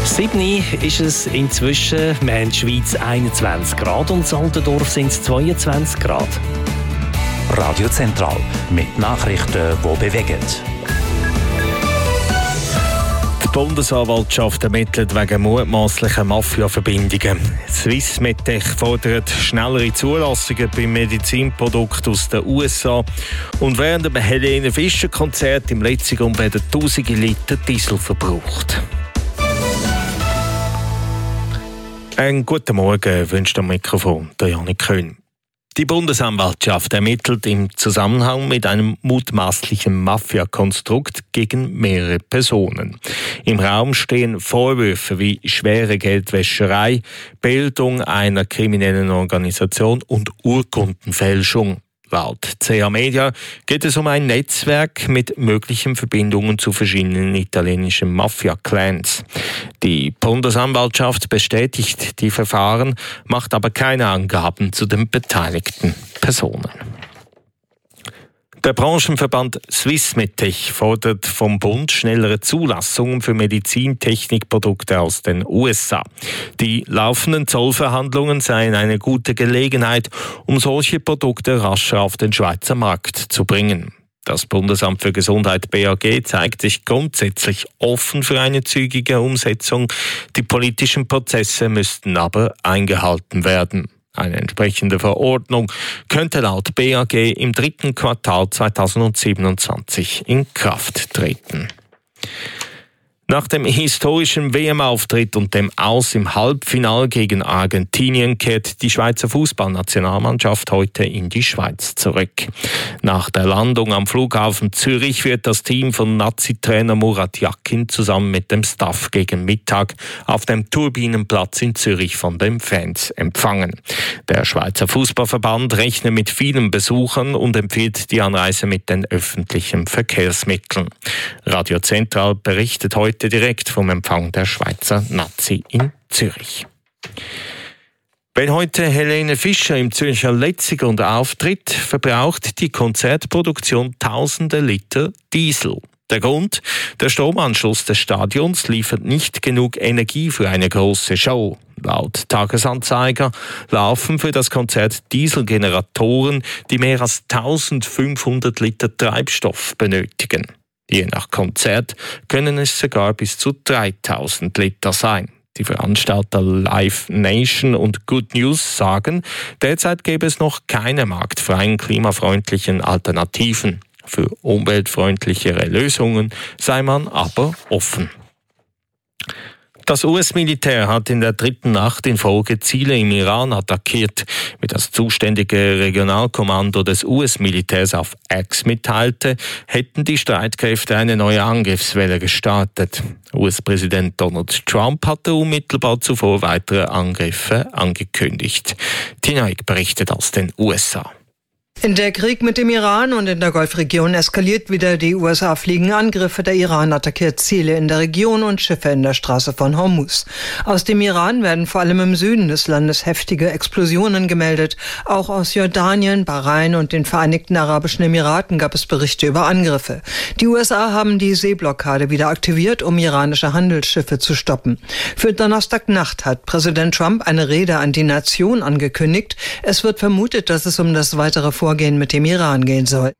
Sydney ist es inzwischen. Wir haben in der Schweiz 21 Grad und in Altendorf sind es 22 Grad. Radio Zentral mit Nachrichten, die bewegen. Die Bundesanwaltschaft ermittelt wegen mutmaßlicher Mafia-Verbindungen. Swissmedtech fordert schnellere Zulassungen bei Medizinprodukten aus den USA. Und während dem Helene Fischer-Konzert im Letzigrund werden tausende Liter Diesel verbraucht. Einen guten Morgen wünscht am Mikrofon der Janik Köhn. Die Bundesanwaltschaft ermittelt im Zusammenhang mit einem mutmaßlichen Mafia-Konstrukt gegen mehrere Personen. Im Raum stehen Vorwürfe wie schwere Geldwäscherei, Bildung einer kriminellen Organisation und Urkundenfälschung. Laut CA Media geht es um ein Netzwerk mit möglichen Verbindungen zu verschiedenen italienischen Mafia-Clans. Die Bundesanwaltschaft bestätigt die Verfahren, macht aber keine Angaben zu den beteiligten Personen. Der Branchenverband Swissmedtech fordert vom Bund schnellere Zulassungen für Medizintechnikprodukte aus den USA. Die laufenden Zollverhandlungen seien eine gute Gelegenheit, um solche Produkte rascher auf den Schweizer Markt zu bringen. Das Bundesamt für Gesundheit BAG zeigt sich grundsätzlich offen für eine zügige Umsetzung. Die politischen Prozesse müssten aber eingehalten werden. Eine entsprechende Verordnung könnte laut BAG im 3. Quartal 2027 in Kraft treten. Nach dem historischen WM-Auftritt und dem Aus im Halbfinale gegen Argentinien kehrt die Schweizer Fußballnationalmannschaft heute in die Schweiz zurück. Nach der Landung am Flughafen Zürich wird das Team von Nazi-Trainer Murat Yakin zusammen mit dem Staff gegen Mittag auf dem Turbinenplatz in Zürich von den Fans empfangen. Der Schweizer Fußballverband rechnet mit vielen Besuchern und empfiehlt die Anreise mit den öffentlichen Verkehrsmitteln. Radio Zentral berichtet heute direkt vom Empfang der Schweizer Nazi in Zürich. Wenn heute Helene Fischer im Zürcher Letzigrund auftritt, verbraucht die Konzertproduktion tausende Liter Diesel. Der Grund? Der Stromanschluss des Stadions liefert nicht genug Energie für eine große Show. Laut Tagesanzeiger laufen für das Konzert Dieselgeneratoren, die mehr als 1500 Liter Treibstoff benötigen. Je nach Konzert können es sogar bis zu 3000 Liter sein. Die Veranstalter Live Nation und Good News sagen, derzeit gäbe es noch keine marktfreien, klimafreundlichen Alternativen. Für umweltfreundlichere Lösungen sei man aber offen. Das US-Militär hat in der 3. Nacht in Folge Ziele im Iran attackiert. Wie das zuständige Regionalkommando des US-Militärs auf X mitteilte, hätten die Streitkräfte eine neue Angriffswelle gestartet. US-Präsident Donald Trump hatte unmittelbar zuvor weitere Angriffe angekündigt. Tina Eick berichtet aus den USA. Der Krieg mit dem Iran und in der Golfregion eskaliert wieder. Die USA fliegen Angriffe, der Iran attackiert Ziele in der Region und Schiffe in der Straße von Hormuz. Aus dem Iran werden vor allem im Süden des Landes heftige Explosionen gemeldet. Auch aus Jordanien, Bahrain und den Vereinigten Arabischen Emiraten gab es Berichte über Angriffe. Die USA haben die Seeblockade wieder aktiviert, um iranische Handelsschiffe zu stoppen. Für Donnerstagnacht hat Präsident Trump eine Rede an die Nation angekündigt. Es wird vermutet, dass es um das weitere Vorgehen mit dem Iran gehen soll.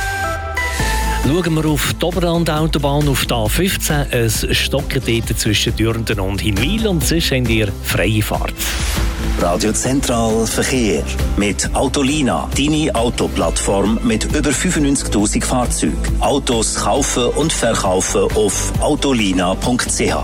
Schauen wir auf die Oberland-Autobahn auf die A15. Es stockt dort zwischen Dürnden und Hinwil und sonst habt ihr freie Fahrt. Radio Zentral Verkehr mit Autolina, deine Autoplattform mit über 95'000 Fahrzeugen. Autos kaufen und verkaufen auf autolina.ch.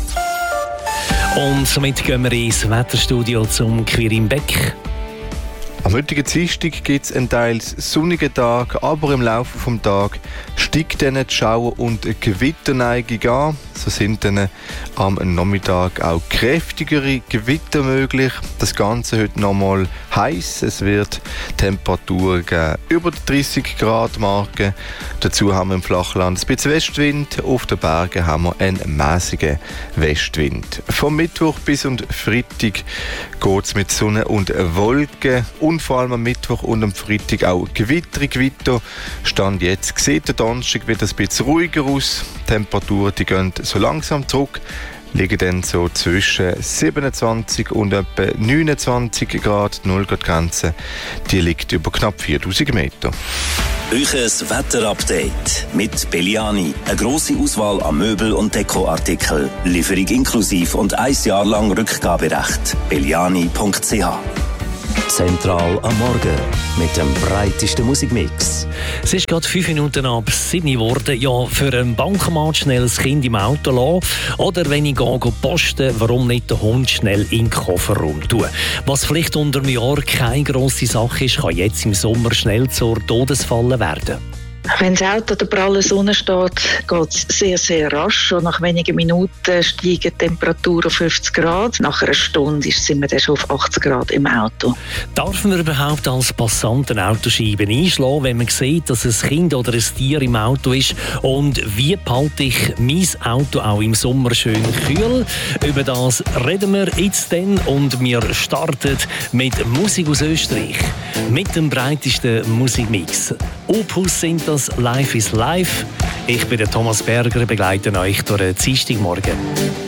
Und somit gehen wir ins Wetterstudio zum Quirin Beck. Am heutigen Dienstag gibt es einen teils sonnigen Tag, aber im Laufe des Tages steigt dann die Schauer- und Gewitterneigung an. So sind dann am Nachmittag auch kräftigere Gewitter möglich. Das Ganze heute nochmal heiß. Es wird Temperaturen geben über die 30 Grad Marke. Dazu haben wir im Flachland ein bisschen Westwind. Auf den Bergen haben wir einen mäßigen Westwind. Vom Mittwoch bis und Freitag geht es mit Sonne und Wolken. Und vor allem am Mittwoch und am Freitag auch Gewitter. Stand jetzt sieht der Donnerstag wieder ein bisschen ruhiger aus. Die Temperaturen die gehen so langsam zurück. liegen dann so zwischen 27 und etwa 29 Grad. Die 0-Grad-Grenze, die liegt über knapp 4000 Meter. Euches Wetterupdate mit Belliani. Eine grosse Auswahl an Möbel- und Dekoartikeln. Lieferung inklusiv und 1 Jahr lang Rückgaberecht. Belliani.ch. Zentral am Morgen mit dem breitesten Musikmix. Es ist gerade 5 Minuten ab 7 geworden. Ja, für einen Bankomat schnell das Kind im Auto lassen. Oder wenn ich gehe posten, warum nicht den Hund schnell in den Kofferraum tun? Was vielleicht unter dem Jahr keine grosse Sache ist, kann jetzt im Sommer schnell zur Todesfalle werden. Wenn das Auto an der prallen Sonne steht, geht es sehr, sehr rasch. Und nach wenigen Minuten steigt die Temperatur auf 50 Grad. Nach einer Stunde sind wir dann schon auf 80 Grad im Auto. Darf man überhaupt als Passant eine Autoscheibe einschlagen, wenn man sieht, dass ein Kind oder ein Tier im Auto ist? Und wie behalte ich mein Auto auch im Sommer schön kühl? Über das reden wir jetzt dann und wir starten mit Musik aus Österreich. Mit dem breitesten Musikmix. Opus sind das Life is Life. Ich bin der Thomas Berger, begleite euch durch den Dienstagmorgen.